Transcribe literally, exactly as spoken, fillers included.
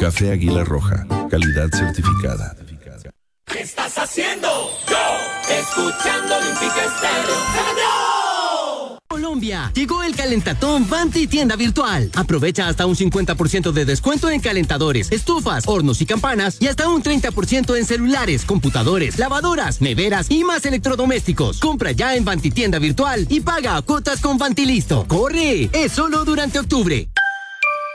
Café Águila Roja, calidad certificada. ¿Qué estás haciendo? Yo, escuchando Olímpica Estéreo. ¡Se metió! Colombia, llegó el calentatón Vanti Tienda Virtual. Aprovecha hasta un cincuenta por ciento de descuento en calentadores, estufas, hornos y campanas y hasta un treinta por ciento en celulares, computadores, lavadoras, neveras y más electrodomésticos. Compra ya en Vanti Tienda Virtual y paga a cuotas con Vanti Listo. ¡Corre! Es solo durante octubre.